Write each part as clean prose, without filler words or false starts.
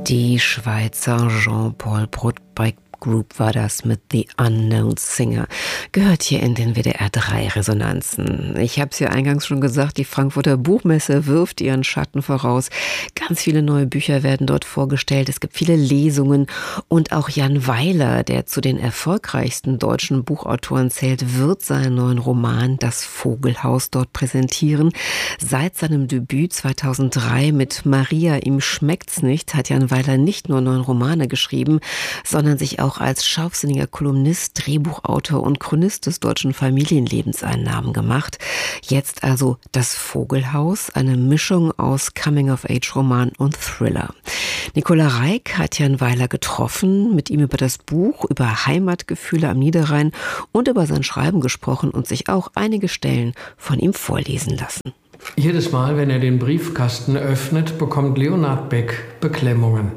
Die Schweizer Jean-Paul Brotbeck Group war das mit The Unknown Singer. Gehört hier in den WDR 3 Resonanzen. Ich habe es ja eingangs schon gesagt, die Frankfurter Buchmesse wirft ihren Schatten voraus. Ganz viele neue Bücher werden dort vorgestellt. Es gibt viele Lesungen. Und auch Jan Weiler, der zu den erfolgreichsten deutschen Buchautoren zählt, wird seinen neuen Roman Das Vogelhaus dort präsentieren. Seit seinem Debüt 2003 mit Maria, ihm schmeckt's nicht, hat Jan Weiler nicht nur 9 Romane geschrieben, sondern sich auch als scharfsinniger Kolumnist, Drehbuchautor und Chronist des deutschen Familienlebens einen Namen gemacht. Jetzt also Das Vogelhaus, eine Mischung aus Coming-of-Age-Roman und Thriller. Nicola Reik hat Jan Weiler getroffen, mit ihm über das Buch, über Heimatgefühle am Niederrhein und über sein Schreiben gesprochen und sich auch einige Stellen von ihm vorlesen lassen. Jedes Mal, wenn er den Briefkasten öffnet, bekommt Leonhard Beck Beklemmungen.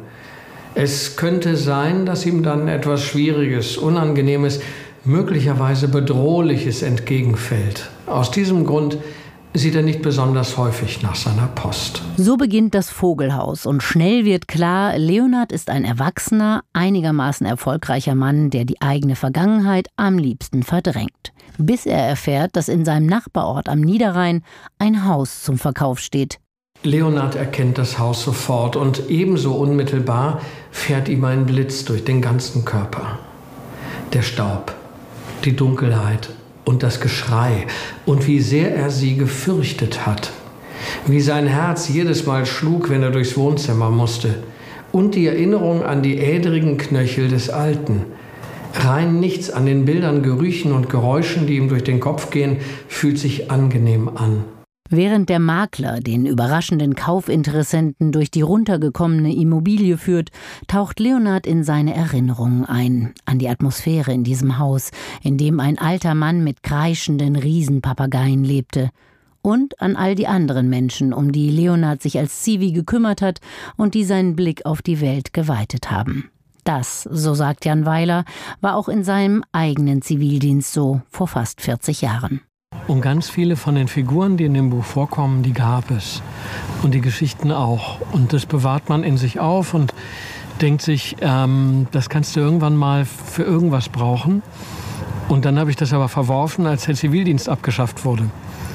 Es könnte sein, dass ihm dann etwas Schwieriges, Unangenehmes, möglicherweise Bedrohliches entgegenfällt. Aus diesem Grund sieht er nicht besonders häufig nach seiner Post. So beginnt Das Vogelhaus und schnell wird klar, Leonhard ist ein erwachsener, einigermaßen erfolgreicher Mann, der die eigene Vergangenheit am liebsten verdrängt. Bis er erfährt, dass in seinem Nachbarort am Niederrhein ein Haus zum Verkauf steht. Leonhard erkennt das Haus sofort und ebenso unmittelbar fährt ihm ein Blitz durch den ganzen Körper. Der Staub, die Dunkelheit und das Geschrei und wie sehr er sie gefürchtet hat. Wie sein Herz jedes Mal schlug, wenn er durchs Wohnzimmer musste. Und die Erinnerung an die ädrigen Knöchel des Alten. Rein nichts an den Bildern, Gerüchen und Geräuschen, die ihm durch den Kopf gehen, fühlt sich angenehm an. Während der Makler den überraschenden Kaufinteressenten durch die runtergekommene Immobilie führt, taucht Leonhard in seine Erinnerungen ein, an die Atmosphäre in diesem Haus, in dem ein alter Mann mit kreischenden Riesenpapageien lebte, und an all die anderen Menschen, um die Leonhard sich als Zivi gekümmert hat und die seinen Blick auf die Welt geweitet haben. Das, so sagt Jan Weiler, war auch in seinem eigenen Zivildienst so vor fast 40 Jahren. Und ganz viele von den Figuren, die in dem Buch vorkommen, die gab es. Und die Geschichten auch. Und das bewahrt man in sich auf und denkt sich, das kannst du irgendwann mal für irgendwas brauchen. Und dann habe ich das aber verworfen, als der Zivildienst abgeschafft wurde.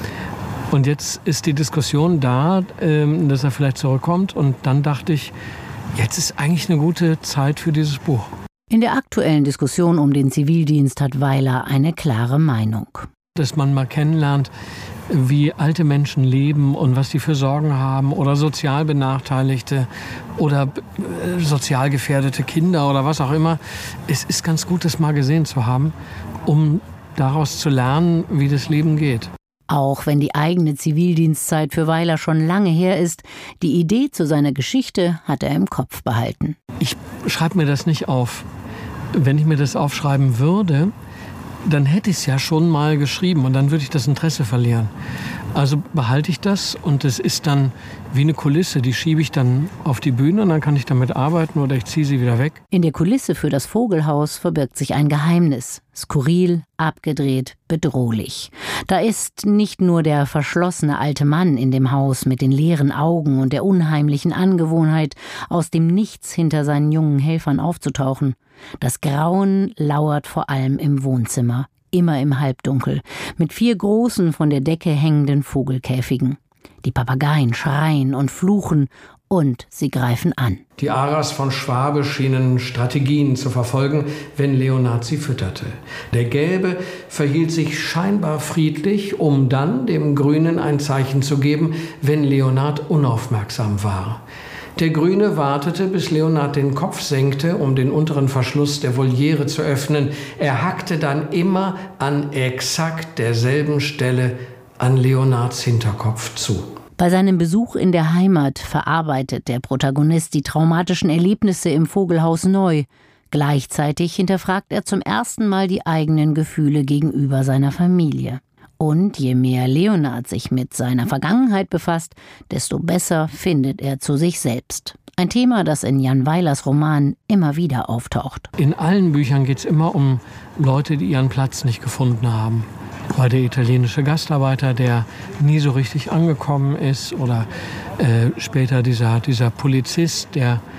Und jetzt ist die Diskussion da, dass er vielleicht zurückkommt. Und dann dachte ich, jetzt ist eigentlich eine gute Zeit für dieses Buch. In der aktuellen Diskussion um den Zivildienst hat Weiler eine klare Meinung. Dass man mal kennenlernt, wie alte Menschen leben und was die für Sorgen haben oder sozial Benachteiligte oder sozial gefährdete Kinder oder was auch immer. Es ist ganz gut, das mal gesehen zu haben, um daraus zu lernen, wie das Leben geht. Auch wenn die eigene Zivildienstzeit für Weiler schon lange her ist, die Idee zu seiner Geschichte hat er im Kopf behalten. Ich schreibe mir das nicht auf. Wenn ich mir das aufschreiben würde, dann hätte ich es ja schon mal geschrieben und dann würde ich das Interesse verlieren. Also behalte ich das und es ist dann wie eine Kulisse, die schiebe ich dann auf die Bühne und dann kann ich damit arbeiten oder ich ziehe sie wieder weg. In der Kulisse für das Vogelhaus verbirgt sich ein Geheimnis. Skurril, abgedreht, bedrohlich. Da ist nicht nur der verschlossene alte Mann in dem Haus mit den leeren Augen und der unheimlichen Angewohnheit, aus dem Nichts hinter seinen jungen Helfern aufzutauchen. Das Grauen lauert vor allem im Wohnzimmer, immer im Halbdunkel, mit 4 großen von der Decke hängenden Vogelkäfigen. Die Papageien schreien und fluchen und sie greifen an. Die Aras von Schwabe schienen Strategien zu verfolgen, wenn Leonhard sie fütterte. Der Gelbe verhielt sich scheinbar friedlich, um dann dem Grünen ein Zeichen zu geben, wenn Leonhard unaufmerksam war. Der Grüne wartete, bis Leonhard den Kopf senkte, um den unteren Verschluss der Voliere zu öffnen. Er hackte dann immer an exakt derselben Stelle an Leonhards Hinterkopf zu. Bei seinem Besuch in der Heimat verarbeitet der Protagonist die traumatischen Erlebnisse im Vogelhaus neu. Gleichzeitig hinterfragt er zum ersten Mal die eigenen Gefühle gegenüber seiner Familie. Und je mehr Leonhard sich mit seiner Vergangenheit befasst, desto besser findet er zu sich selbst. Ein Thema, das in Jan Weilers Roman immer wieder auftaucht. In allen Büchern geht es immer um Leute, die ihren Platz nicht gefunden haben. War der italienische Gastarbeiter, der nie so richtig angekommen ist, oder später dieser Polizist, der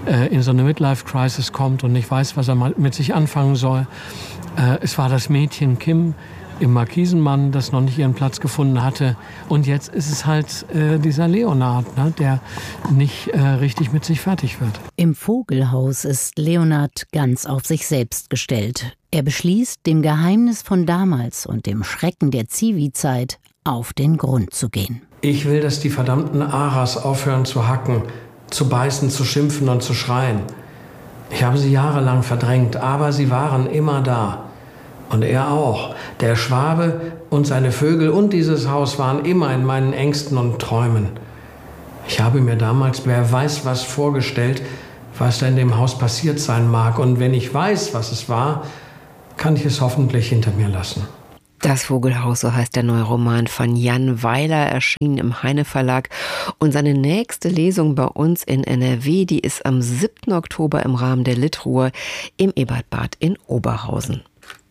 in so eine Midlife-Crisis kommt und nicht weiß, was er mit sich anfangen soll. Es war das Mädchen Kim im Markisenmann, das noch nicht ihren Platz gefunden hatte. Und jetzt ist es halt dieser Leonard, ne, der nicht richtig mit sich fertig wird. Im Vogelhaus ist Leonard ganz auf sich selbst gestellt. Er beschließt, dem Geheimnis von damals und dem Schrecken der Zivi-Zeit auf den Grund zu gehen. Ich will, dass die verdammten Aras aufhören zu hacken, zu beißen, zu schimpfen und zu schreien. Ich habe sie jahrelang verdrängt, aber sie waren immer da. Und er auch. Der Schwabe und seine Vögel und dieses Haus waren immer in meinen Ängsten und Träumen. Ich habe mir damals, wer weiß was, vorgestellt, was da in dem Haus passiert sein mag. Und wenn ich weiß, was es war, kann ich es hoffentlich hinter mir lassen. Das Vogelhaus, so heißt der neue Roman von Jan Weiler, erschienen im Heine Verlag. Und seine nächste Lesung bei uns in NRW, die ist am 7. Oktober im Rahmen der Litruhr im Ebertbad in Oberhausen.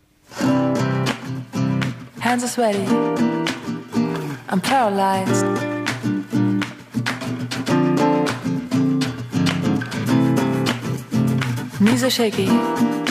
Hands are sweaty. I'm paralyzed. Knees are shaky.